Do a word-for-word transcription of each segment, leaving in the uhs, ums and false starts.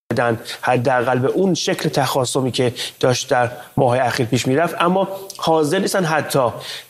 حداقل به اون شکل تخاصمی که داشت در ماه اخیر پیش میرفت، اما حاضر نیستن حتی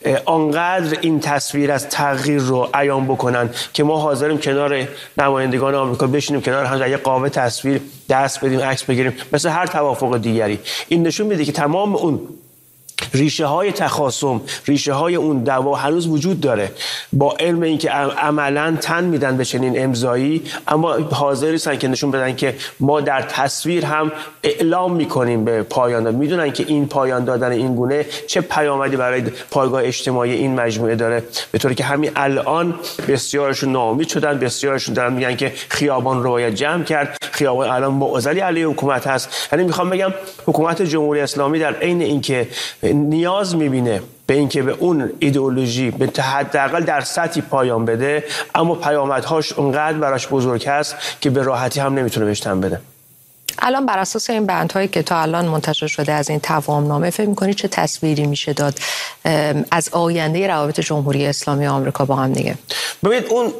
آنقدر این تصویر از تغییر رو عیان بکنن که ما حاضریم کنار نمایندگان آمریکا بشینیم کنار هم در یک قاب تصویر دست بدیم، عکس بگیریم مثل هر توافق دیگری. این نشون میده که تمام اون ریشه های تخاصم، ریشه های اون دعوا هنوز وجود داره، با علم اینکه عملاً تن میدن به چنین امضایی، اما حاضر نیستن که نشون بدن که ما در تصویر هم اعلام میکنیم به پایان دادن. میدونن که این پایان دادن این گونه چه پیامدی برای پایگاه اجتماعی این مجموعه داره، به طوری که همین الان بسیارشون ناامید شدن، بسیارشون دارن میگن که خیابان رو باید جمع کرد، خیابان الان معضلی علیه حکومت هست. یعنی میخوام بگم حکومت جمهوری اسلامی در عین اینکه نیاز میبینه به اینکه به اون ایدئولوژی به حداقل در سطحی پایان بده، اما پیامدهاش اونقدر براش بزرگ هست که به راحتی هم نمیتونه بهش تن بده. الان بر اساس این بندهایی که تا الان منتشر شده از این توامنامه فکر می‌کنید چه تصویری میشه داد از آینده روابط جمهوری اسلامی آمریکا با هم دیگه؟ ببینید اون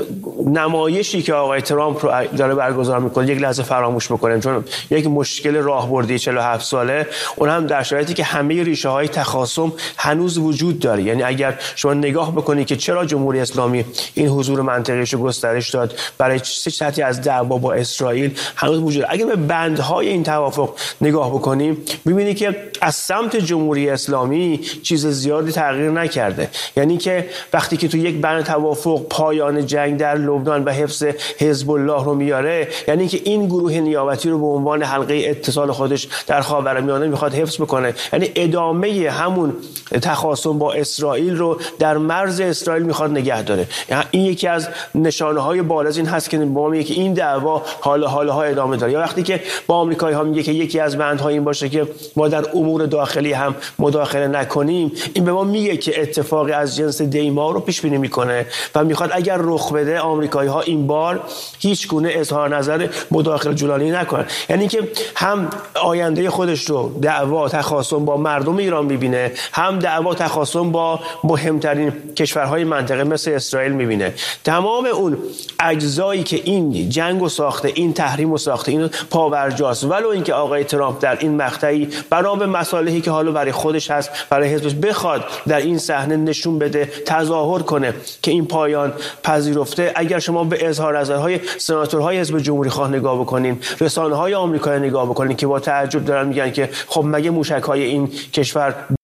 نمایشی که آقای ترامپ رو داره برگزار میکنه یک لحظه فراموش بکنیم، چون یک مشکل راهبردی چهل و هفت ساله، اون هم در شرایطی که همه ریشه های تخاصم هنوز وجود داره. یعنی اگر شما نگاه بکنید که چرا جمهوری اسلامی این حضور منطقه‌ایش رو گسترش داد برای چه سطحی از دعوا با اسرائیل هنوز وجود. اگر به بندهای این توافق نگاه بکنیم می‌بینید که از سمت جمهوری اسلامی چیز زیادی تغییر نکرده. یعنی که وقتی که تو یک بند توافق پایان جنگ در لبنان و حفظ حزب الله رو میاره، یعنی که این گروه نیابتی رو به عنوان حلقه اتصال خودش در خاورمیانه میخواد حفظ بکنه، یعنی ادامه همون تخاصم با اسرائیل رو در مرز اسرائیل میخواد نگه داره. یعنی این یکی از نشانه‌های بارز این هست که ما میگه که این دعوا حال حالها ادامه داره. یا وقتی که با آمریکایی‌ها میگه که یکی از بندها این باشه که ما در امور داخلی هم مداخله نکنیم، این به ما میگه که اتفاقی از جنس دیما رو پیش بینی میکنه و میخواد اگر رخ بده آمریکایی‌ها این بار هیچ گونه اظهار نظر مداخله جولانی نکنن. یعنی که هم آینده خودش رو دعوا تخاصم با مردم ایران میبینه، هم دعوا تخاصم با مهمترین کشورهای منطقه مثل اسرائیل میبینه. تمام اون اجزایی که این جنگ و ساخته، این تحریم و ساخته، این پاورجاست، ولو اینکه آقای ترامپ در این مقطعی بنا به مصالحی که حالا برای خودش هست، برای حزبش بخواد در این صحنه نشون بده، تظاهر کنه که این پایان پذیرفته. اگر شما به اظهار نظرهای سناتورهای حزب جمهوری خواه نگاه بکنین، رسانه‌های آمریکایی نگاه بکنین که با تعجب دارن میگن که خب مگه موشک‌های این کشور